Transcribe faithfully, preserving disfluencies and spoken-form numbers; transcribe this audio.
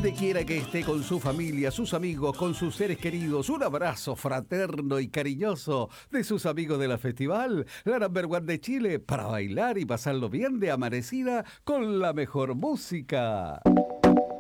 donde quiera que esté con su familia, sus amigos, con sus seres queridos. Un abrazo fraterno y cariñoso de sus amigos de la festival, la Number One de Chile, para bailar y pasarlo bien de amanecida con la mejor música.